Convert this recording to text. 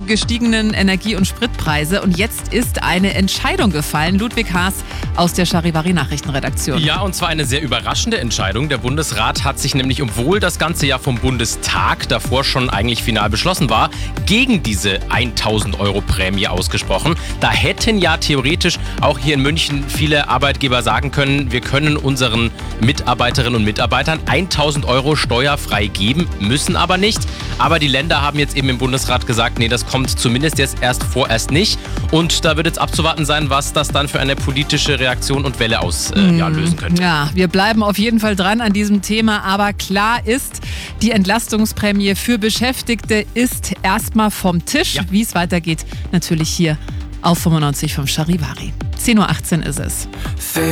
gestiegenen Energie- und Spritpreise. Und jetzt ist eine Entscheidung gefallen. Ludwig Haas aus der Charivari-Nachrichtenredaktion. Ja, und zwar eine sehr überraschende Entscheidung. Der Bundesrat hat sich nämlich, obwohl das Ganze ja vom Bundestag davor schon eigentlich final beschlossen war, gegen diese 1.000 Euro Prämie ausgesprochen. Da hätten ja theoretisch auch hier in München viele Arbeitgeber sagen können, wir können unseren Mitarbeiterinnen und Mitarbeitern 1.000 Euro steuerfrei geben, müssen aber nicht. Aber die Länder haben jetzt eben im Bundesrat gesagt, nee, das kommt zumindest jetzt vorerst nicht. Und da wird jetzt abzuwarten sein, was das dann für eine politische Reaktion und Welle auslösen könnte. Ja, wir bleiben auf jeden Fall dran an diesem Thema. Aber klar ist, die Entlastungsprämie für Beschäftigte ist erstmal vom Tisch. Ja. Wie es weitergeht, natürlich hier auf 95 vom Charivari. 10.18 Uhr ist es.